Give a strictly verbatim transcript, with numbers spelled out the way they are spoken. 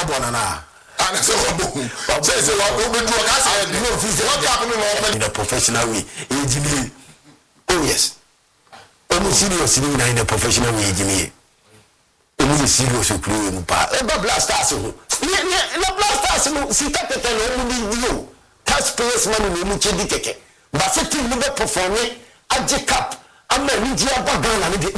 bonana. And so say say what we do ka say no fit what happen no in a professional way. Ejimi. Oh yes. Omo serious in a professional way ejimi. Omo serious okuru mu pa. E ba blasters ho. Na blasters no sika tete no mu bi yo. Taxpayers money no mu chedi keke. Ba se team no be perform aje cap. Ama ni dia ba Ghana ni